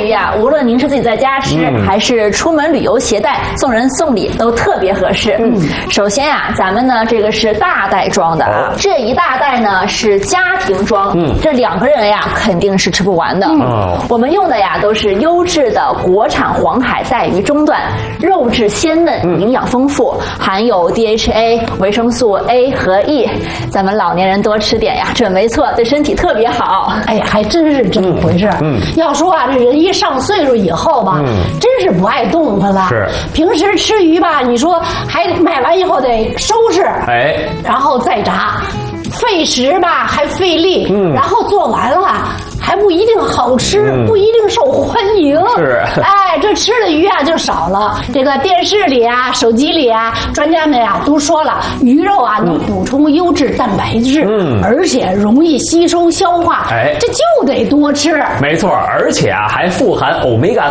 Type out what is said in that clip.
鱼啊，无论您是自己在家吃，还是出门旅游携带，送人送礼都特别合适。首先呀，咱们呢这个是大袋装的啊，这一大袋呢是家庭装，这2个人呀肯定是吃不完的。我们用的呀都是优质的国产黄海带鱼中段，肉质鲜嫩，营养丰富，含有 DHA、维生素 A 和 E， 咱们老年人多吃点呀，准没错，对身体特别好。 哎呀，还真是这么回事。要说啊，这人一上岁数以后吧，真是不爱动弹了。 是， 平时吃鱼吧，你说还买完以后得收拾，然后再炸，费时吧，还费力，然后做完了还不一定好吃，不一定受欢迎。 是， 哎，这吃的鱼啊就少了。这个电视里啊、手机里啊，专家们呀都说了，鱼肉啊能补充优质蛋白质，而且容易吸收消化，这就得多吃。 没错，而且啊还富含欧米伽